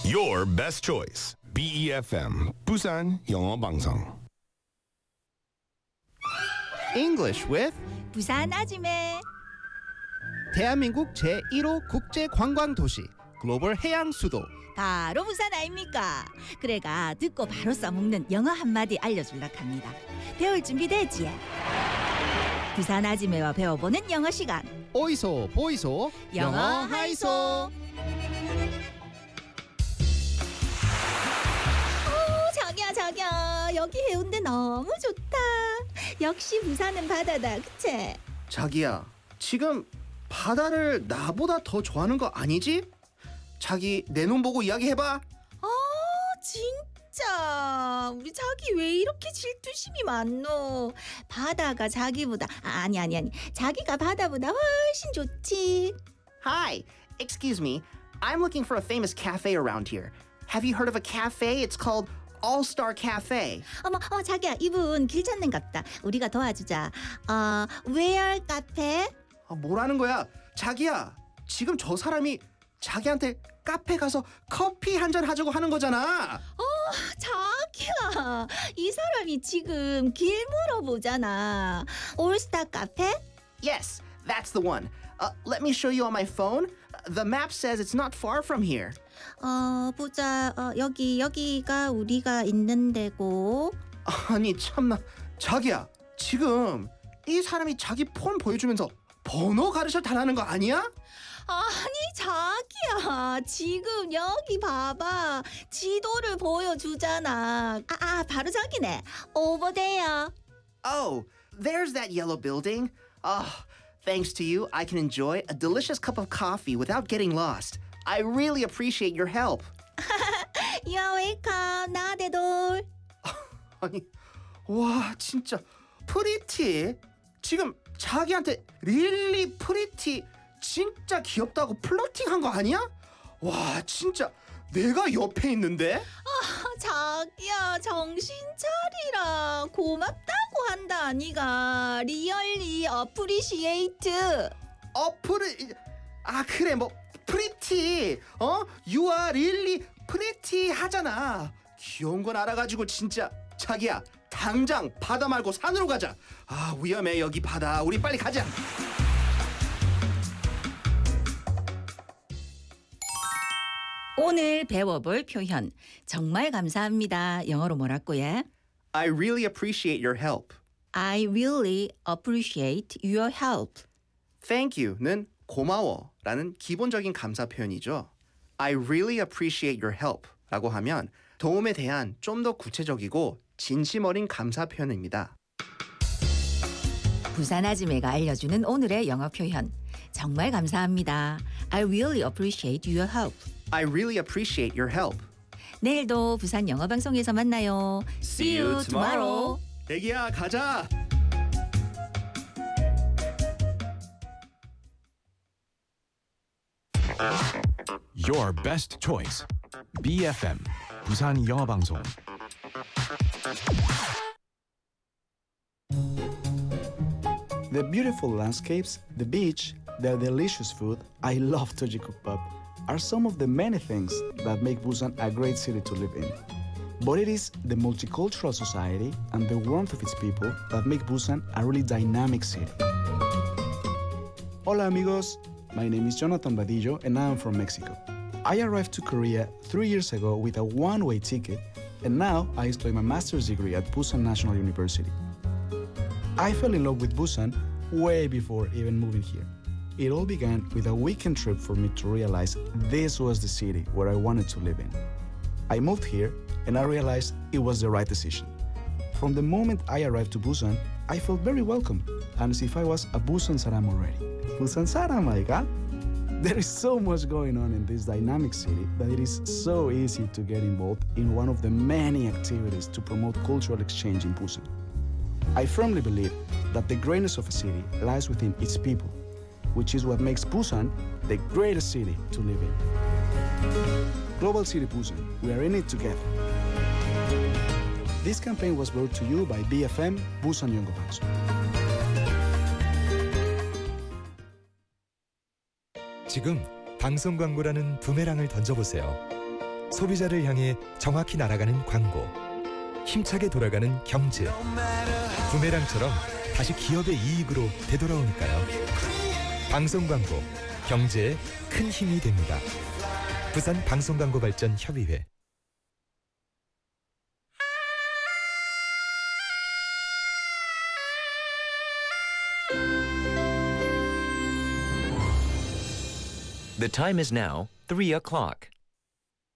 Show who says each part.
Speaker 1: Your best choice. BEFM 부산 영어 방송.
Speaker 2: English with
Speaker 3: 부산 아지매.
Speaker 2: 대한민국 제1호 국제관광도시 글로벌 해양 수도.
Speaker 3: 바로 부산 아닙니까? 그래가 듣고 바로 써먹는 영어 한마디 알려줄라 합니다. 배울 준비 되지? 부산 아지매와 배워보는 영어 시간.
Speaker 2: 어이소 보이소
Speaker 3: 영어 하이소. 자기야 여기 해운대 너무 좋다. 역시 부산은 바다다, 그치?
Speaker 2: 자기야, 지금 바다를 나보다 더 좋아하는 거 아니지? 자기 내 눈 보고 이야기해봐.
Speaker 3: 진짜 우리 자기 왜 이렇게 질투심이 많노? 바다가 자기보다 아니 자기가 바다보다 훨씬 좋지.
Speaker 4: Hi, excuse me. I'm looking for a famous cafe around here. Have you heard of a cafe? It's called All-Star Cafe.
Speaker 3: 어머 자기야, 이분 길 찾는 갑다. 우리가 도와주자. Where 카페?
Speaker 2: 뭐라는 거야? 자기야, 지금 저 사람이 자기한테 카페 가서 커피 한잔 하자고 하는 거잖아.
Speaker 3: 자기야, 이 사람이 지금 길 물어보잖아. 올스타 카페?
Speaker 4: Yes, that's the one. Let me show you on my phone. The map says it's not far from here.
Speaker 3: 보자. 여기가 우리가 있는 데고.
Speaker 2: 아니 참나, 자기야, 지금 이 사람이 자기 폰 보여주면서 번호 가르쳐 달라는 거 아니야?
Speaker 3: 아니 자기야, 지금 여기 봐봐. 지도를 보여주잖아. 바로 저기네. Over there.
Speaker 4: Oh, there's that yellow building. Thanks to you, I can enjoy a delicious cup of coffee without getting lost. I really appreciate your help.
Speaker 3: You're welcome. 나대돌.
Speaker 2: 아니, 와 진짜 프리티. 지금 자기한테 릴리 프리티 진짜 귀엽다고 플러팅한 거 아니야? 와 진짜 내가 옆에 있는데?
Speaker 3: 자기야, 정신 차리라. 고맙다고 한다 아니가. 리얼리 어프리시에이트.
Speaker 2: 그래 뭐 프리티. You are really pretty 하잖아. 귀여운 건 알아가지고 진짜. 자기야, 당장 바다 말고 산으로 가자. 위험해 여기 바다. 우리 빨리 가자.
Speaker 3: 오늘 배워볼 표현 정말 감사합니다. 영어로 뭐라고요?
Speaker 2: I really appreciate your help.
Speaker 3: I really appreciate your help.
Speaker 2: Thank you는 고마워라는 기본적인 감사 표현이죠. I really appreciate your help 라고 하면 도움에 대한 좀 더 구체적이고 진심 어린 감사 표현입니다.
Speaker 3: 부산 아지매가 알려주는 오늘의 영어 표현 정말 감사합니다. I really appreciate your help.
Speaker 2: I really appreciate your help.
Speaker 3: 내일도 부산 영어 방송에서 만나요. See you tomorrow.
Speaker 2: 애기야, 가자.
Speaker 1: Your best choice. BFM 부산 영어 방송.
Speaker 5: The beautiful landscapes, the beach, the delicious food, I love Tojikukpap, are some of the many things that make Busan a great city to live in. But it is the multicultural society and the warmth of its people that make Busan a really dynamic city. Hola amigos, my name is Jonathan Badillo and I am from Mexico. I arrived to Korea 3 years ago with a one-way ticket and now I study my master's degree at Busan National University. I fell in love with Busan way before even moving here. It all began with a weekend trip for me to realize this was the city where I wanted to live in. I moved here and I realized it was the right decision. From the moment I arrived to Busan, I felt very welcome and as if I was a Busan Saram already. Busan Saram, my God! There is so much going on in this dynamic city that it is so easy to get involved in one of the many activities to promote cultural exchange in Busan. I firmly believe that the greatness of a city lies within its people, which is what makes Busan the greatest city to live in. Global City Busan, we are in it together. This campaign was brought to you by BFM Busan Yongo 방송.
Speaker 6: 지금 방송 광고라는 부메랑을 던져보세요. 소비자를 향해 정확히 날아가는 광고, 힘차게 돌아가는 경제, 부메랑처럼 다시 기업의 이익으로 되돌아오니까요. 방송 광고, 경제에 큰 힘이 됩니다. 부산 방송광고발전협의회.
Speaker 7: The time is now 3 o'clock.